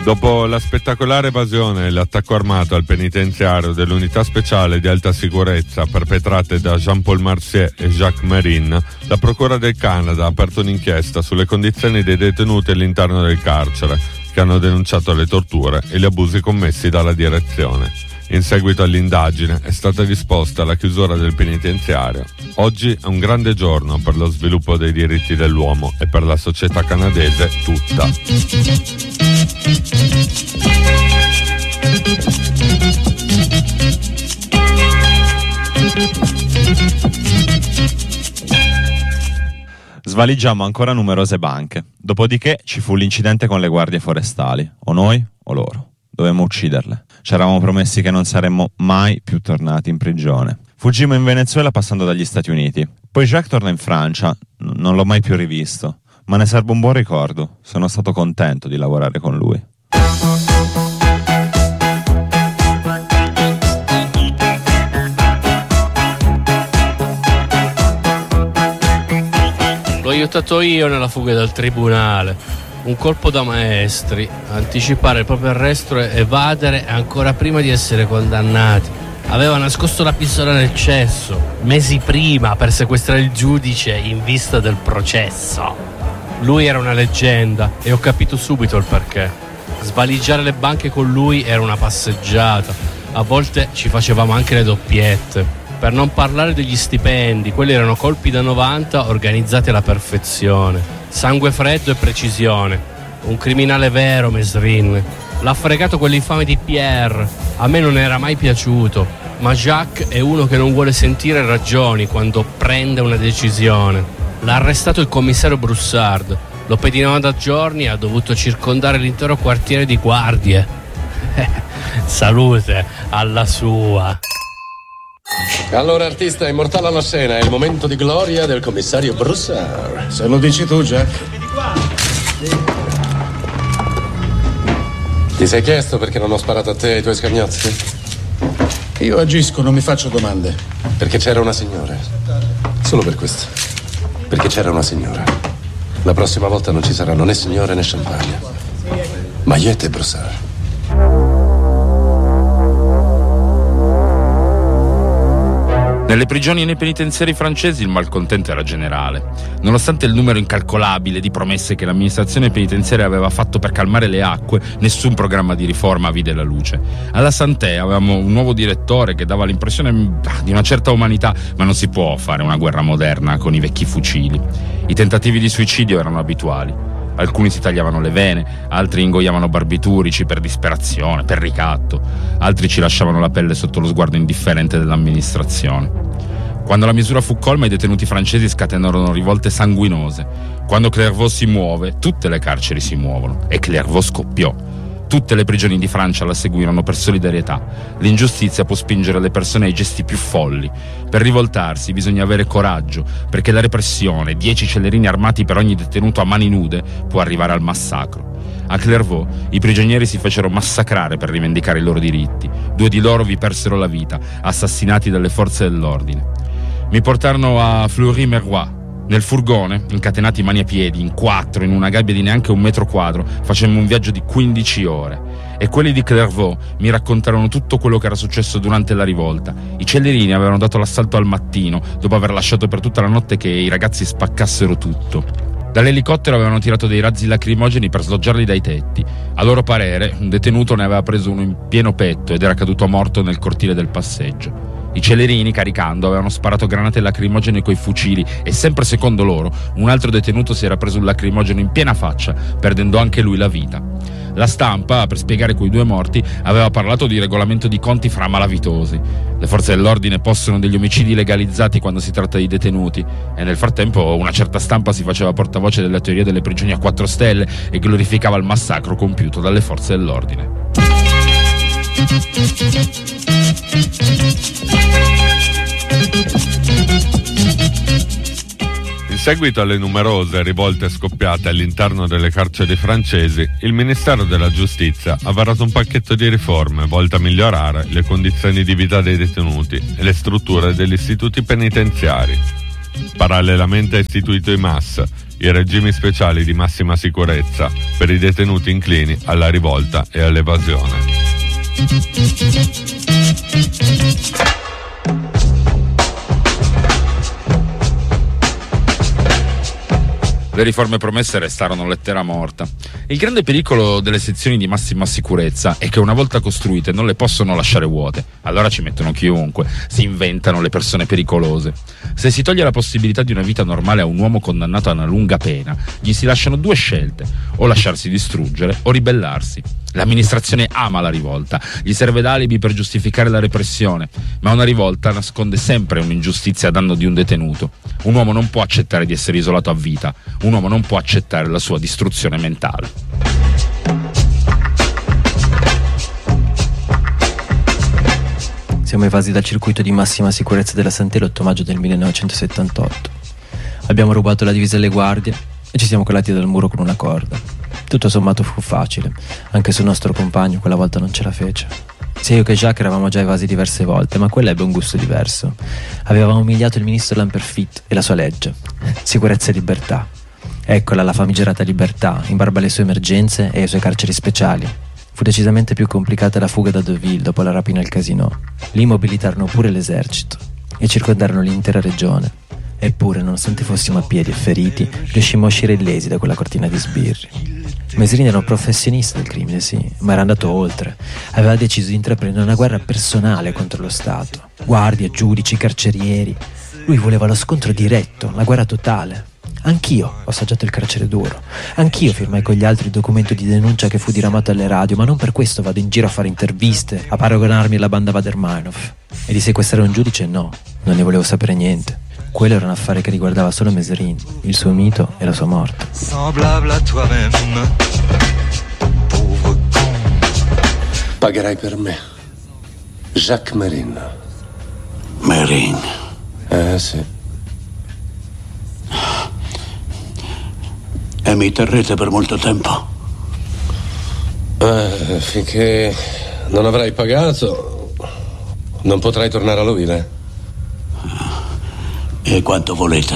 Dopo la spettacolare evasione e l'attacco armato al penitenziario dell'unità speciale di alta sicurezza perpetrate da Jean-Paul Marcier e Jacques Marin, la Procura del Canada ha aperto un'inchiesta sulle condizioni dei detenuti all'interno del carcere, che hanno denunciato le torture e gli abusi commessi dalla direzione. In seguito all'indagine è stata disposta la chiusura del penitenziario. Oggi è un grande giorno per lo sviluppo dei diritti dell'uomo e per la società canadese tutta. Svaligiamo ancora numerose banche, dopodiché ci fu l'incidente con le guardie forestali, o noi o loro. Dovemmo ucciderle. Ci eravamo promessi che non saremmo mai più tornati in prigione. Fuggimmo in Venezuela passando dagli Stati Uniti. Poi Jacques torna in Francia, non l'ho mai più rivisto, ma ne serve un buon ricordo. Sono stato contento di lavorare con lui. L'ho aiutato io nella fuga dal tribunale. Un colpo da maestri, anticipare il proprio arresto e evadere ancora prima di essere condannati. Aveva nascosto la pistola nel cesso, mesi prima, per sequestrare il giudice in vista del processo. Lui era una leggenda e ho capito subito il perché. Svaligiare le banche con lui era una passeggiata. A volte ci facevamo anche le doppiette. Per non parlare degli stipendi, quelli erano colpi da 90 organizzati alla perfezione. Sangue freddo e precisione. Un criminale vero, Mesrin. L'ha fregato quell'infame di Pierre. A me non era mai piaciuto, ma Jacques è uno che non vuole sentire ragioni quando prende una decisione. L'ha arrestato il commissario Broussard. Lo pedinava da giorni e ha dovuto circondare l'intero quartiere di guardie. Salute alla sua. Allora, artista, immortala la scena, è il momento di gloria del commissario Broussard. Se lo dici tu, Jack. Ti sei chiesto perché non ho sparato a te e ai tuoi scagnozzi? Io agisco, non mi faccio domande. Perché c'era una signora. Solo per questo. Perché c'era una signora. La prossima volta non ci saranno né signore né champagne. Maillette e Broussard. Nelle prigioni e nei penitenziari francesi il malcontento era generale. Nonostante il numero incalcolabile di promesse che l'amministrazione penitenziaria aveva fatto per calmare le acque, nessun programma di riforma vide la luce. Alla Santé avevamo un nuovo direttore che dava l'impressione di una certa umanità, ma non si può fare una guerra moderna con i vecchi fucili. I tentativi di suicidio erano abituali. Alcuni si tagliavano le vene, altri ingoiavano barbiturici per disperazione, per ricatto, altri ci lasciavano la pelle sotto lo sguardo indifferente dell'amministrazione. Quando la misura fu colma, i detenuti francesi scatenarono rivolte sanguinose. Quando Clairvaux si muove, tutte le carceri si muovono, e Clairvaux scoppiò. Tutte le prigioni di Francia la seguirono per solidarietà. L'ingiustizia può spingere le persone ai gesti più folli. Per rivoltarsi bisogna avere coraggio, perché la repressione, 10 celerini armati per ogni detenuto a mani nude, può arrivare al massacro. A Clairvaux i prigionieri si fecero massacrare per rivendicare i loro diritti. 2 di loro vi persero la vita, assassinati dalle forze dell'ordine. Mi portarono a Fleury-Mérogis. Nel furgone, incatenati mani a piedi, in 4, in una gabbia di neanche 1 metro quadro, facemmo un viaggio di 15 ore. E quelli di Clairvaux mi raccontarono tutto quello che era successo durante la rivolta. I celerini avevano dato l'assalto al mattino, dopo aver lasciato per tutta la notte che i ragazzi spaccassero tutto. Dall'elicottero avevano tirato dei razzi lacrimogeni per sloggiarli dai tetti. A loro parere, un detenuto ne aveva preso uno in pieno petto ed era caduto morto nel cortile del passeggio. I celerini, caricando, avevano sparato granate lacrimogene coi fucili e, sempre secondo loro, un altro detenuto si era preso un lacrimogeno in piena faccia, perdendo anche lui la vita. La stampa, per spiegare quei 2 morti, aveva parlato di regolamento di conti fra malavitosi. Le forze dell'ordine possono degli omicidi legalizzati quando si tratta di detenuti, e nel frattempo una certa stampa si faceva portavoce della teoria delle prigioni a 4 stelle e glorificava il massacro compiuto dalle forze dell'ordine. In seguito alle numerose rivolte scoppiate all'interno delle carceri francesi, il Ministero della Giustizia ha varato un pacchetto di riforme volte a migliorare le condizioni di vita dei detenuti e le strutture degli istituti penitenziari. Parallelamente ha istituito i MAS, i regimi speciali di massima sicurezza per i detenuti inclini alla rivolta e all'evasione. Le riforme promesse restarono lettera morta. Il grande pericolo delle sezioni di massima sicurezza è che una volta costruite non le possono lasciare vuote. Allora ci mettono chiunque, si inventano le persone pericolose. Se si toglie la possibilità di una vita normale a un uomo condannato a una lunga pena, gli si lasciano due scelte: o lasciarsi distruggere o ribellarsi. L'amministrazione ama la rivolta, gli serve da alibi per giustificare la repressione, ma una rivolta nasconde sempre un'ingiustizia a danno di un detenuto. Un uomo non può accettare di essere isolato a vita, un uomo non può accettare la sua distruzione mentale. Siamo evasi dal circuito di massima sicurezza della Santé l'8 maggio del 1978. Abbiamo rubato la divisa alle guardie e ci siamo colati dal muro con una corda. Tutto sommato fu facile, anche se il nostro compagno quella volta non ce la fece. Sia io che Jacques eravamo già evasi diverse volte, ma quella ebbe un gusto diverso. Avevamo umiliato il ministro Lamperfit e la sua legge. Sicurezza e libertà. Eccola la famigerata libertà, in barba alle sue emergenze e ai suoi carceri speciali. Fu decisamente più complicata la fuga da Deauville dopo la rapina al casino. Lì mobilitarono pure l'esercito e circondarono l'intera regione. Eppure, nonostante fossimo a piedi e feriti, riuscimmo a uscire illesi da quella cortina di sbirri. Meserini era un professionista del crimine, sì, ma era andato oltre. Aveva deciso di intraprendere una guerra personale contro lo Stato. Guardie, giudici, carcerieri. Lui voleva lo scontro diretto, la guerra totale. Anch'io ho assaggiato il carcere duro. Anch'io firmai con gli altri il documento di denuncia che fu diramato alle radio, ma non per questo vado in giro a fare interviste, a paragonarmi alla banda Vadermanov. E di sequestrare un giudice no, non ne volevo sapere niente. Quello era un affare che riguardava solo Meserin, il suo mito e la sua morte. Pagherai per me. Jacques Merin. Merin. Sì. E mi terrete per molto tempo? Finché non avrai pagato, non potrai tornare a Lovile. E quanto volete?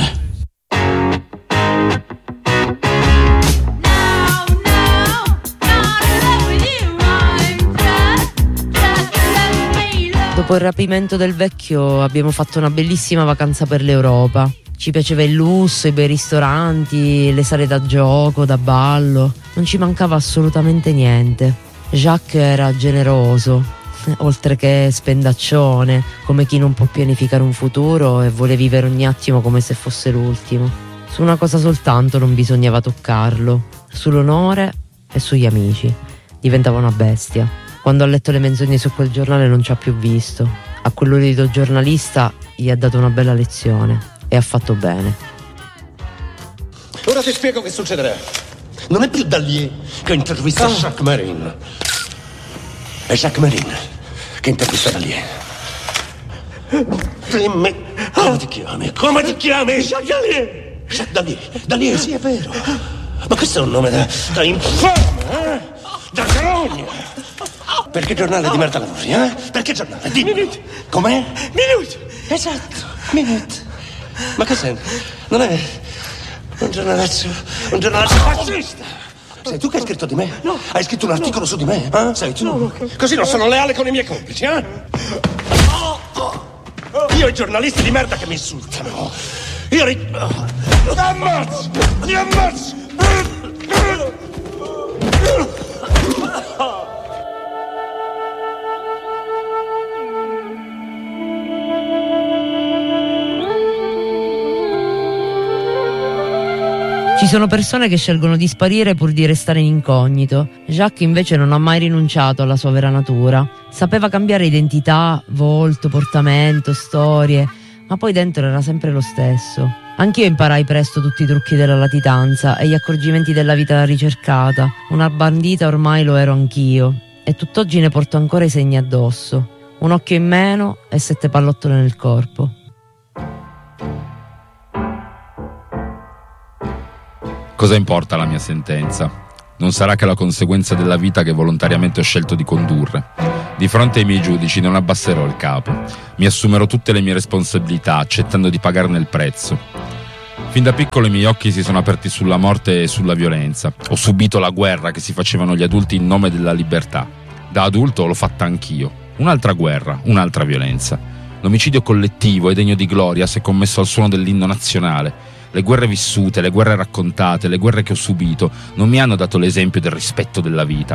Dopo il rapimento del vecchio abbiamo fatto una bellissima vacanza per l'Europa. Ci piaceva il lusso, i bei ristoranti, le sale da gioco, da ballo. Non ci mancava assolutamente niente. Jacques era generoso, oltre che spendaccione, come chi non può pianificare un futuro e vuole vivere ogni attimo come se fosse l'ultimo. Su una cosa soltanto non bisognava toccarlo: sull'onore e sugli amici. Diventava una bestia. Quando ha letto le menzogne su quel giornale non ci ha più visto. A quell'urido giornalista gli ha dato una bella lezione e ha fatto bene. Ora ti spiego che succederà. Non è più Dallier che intervista Jacques Merin. È Jacques Merin che intervista Dallier. Dimmi, come ti chiami? Come ti chiami? Jacques Dallier. Jacques Dallier. Dallier, sì, è vero. Ma questo è un nome da infame, da calogna. Perché giornale di merda lavori, Perché giornale? Dimmi. Minute. Com'è? Minute. Esatto, Minute. Ma che sei? Non è un giornalaccio fascista? Sei tu che hai scritto di me? No. Hai scritto un articolo su di me? Sei tu? No. Così non sono leale con i miei complici, Io i giornalisti di merda che mi insultano. Ti ammazzo! Ti ammazzo! Ci sono persone che scelgono di sparire pur di restare in incognito. Jacques invece non ha mai rinunciato alla sua vera natura. Sapeva cambiare identità, volto, portamento, storie, ma poi dentro era sempre lo stesso. Anch'io imparai presto tutti i trucchi della latitanza e gli accorgimenti della vita ricercata. Una bandita ormai lo ero anch'io e tutt'oggi ne porto ancora i segni addosso. Un occhio in meno e 7 pallottole nel corpo. Cosa importa la mia sentenza? Non sarà che la conseguenza della vita che volontariamente ho scelto di condurre. Di fronte ai miei giudici non abbasserò il capo. Mi assumerò tutte le mie responsabilità, accettando di pagarne il prezzo. Fin da piccolo i miei occhi si sono aperti sulla morte e sulla violenza. Ho subito la guerra che si facevano gli adulti in nome della libertà. Da adulto l'ho fatta anch'io. Un'altra guerra, un'altra violenza. L'omicidio collettivo è degno di gloria se commesso al suono dell'inno nazionale. Le guerre vissute, le guerre raccontate, le guerre che ho subito non mi hanno dato l'esempio del rispetto della vita.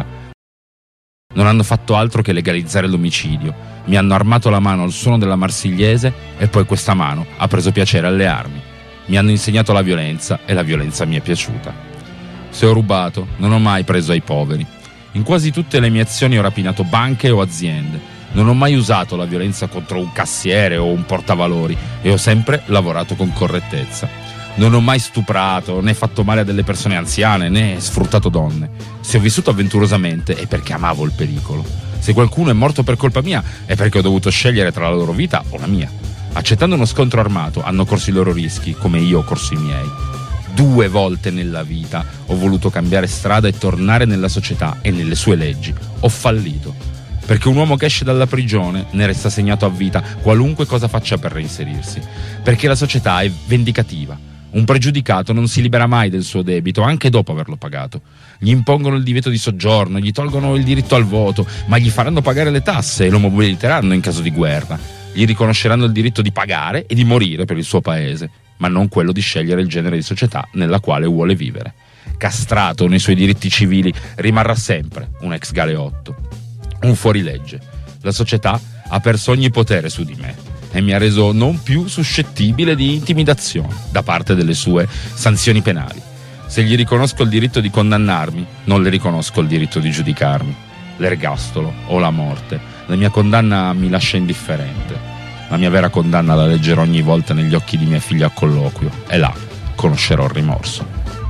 Non hanno fatto altro che legalizzare l'omicidio. Mi hanno armato la mano al suono della Marsigliese e poi questa mano ha preso piacere alle armi. Mi hanno insegnato la violenza e la violenza mi è piaciuta. Se ho rubato, non ho mai preso ai poveri. In quasi tutte le mie azioni ho rapinato banche o aziende. Non ho mai usato la violenza contro un cassiere o un portavalori e ho sempre lavorato con correttezza. Non ho mai stuprato, né fatto male a delle persone anziane, né sfruttato donne. Se ho vissuto avventurosamente è perché amavo il pericolo. Se qualcuno è morto per colpa mia è perché ho dovuto scegliere tra la loro vita o la mia. Accettando uno scontro armato hanno corso i loro rischi, come io ho corso i miei. 2 volte nella vita ho voluto cambiare strada e tornare nella società e nelle sue leggi. Ho fallito. Perché un uomo che esce dalla prigione ne resta segnato a vita qualunque cosa faccia per reinserirsi. Perché la società è vendicativa. Un pregiudicato non si libera mai del suo debito, anche dopo averlo pagato. Gli impongono il divieto di soggiorno, gli tolgono il diritto al voto, ma gli faranno pagare le tasse e lo mobiliteranno in caso di guerra. Gli riconosceranno il diritto di pagare e di morire per il suo paese, ma non quello di scegliere il genere di società nella quale vuole vivere. Castrato nei suoi diritti civili, rimarrà sempre un ex galeotto, un fuorilegge. La società ha perso ogni potere su di me e mi ha reso non più suscettibile di intimidazione da parte delle sue sanzioni penali. Se gli riconosco il diritto di condannarmi, non le riconosco il diritto di giudicarmi. L'ergastolo o la morte. La mia condanna mi lascia indifferente. La mia vera condanna la leggerò ogni volta negli occhi di mia figlia a colloquio e là conoscerò il rimorso.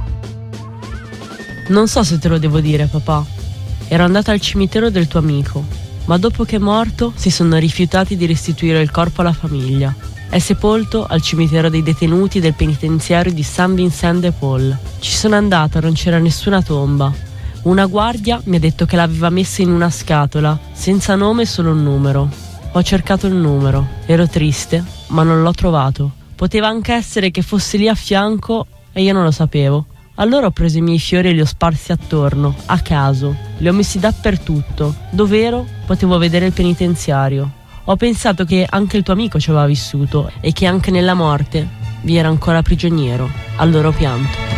Non so se te lo devo dire, papà. Ero andata al cimitero del tuo amico, ma dopo che è morto si sono rifiutati di restituire il corpo alla famiglia. È sepolto al cimitero dei detenuti del penitenziario di Saint Vincent de Paul. Ci sono andata, non c'era nessuna tomba. Una guardia mi ha detto che l'aveva messa in una scatola, senza nome, solo un numero. Ho cercato il numero, ero triste, ma non l'ho trovato. Poteva anche essere che fosse lì a fianco e io non lo sapevo. Allora ho preso i miei fiori e li ho sparsi attorno, a caso. Li ho messi dappertutto. Dov'ero? Potevo vedere il penitenziario. Ho pensato che anche il tuo amico ci aveva vissuto e che anche nella morte vi era ancora prigioniero. Allora ho pianto.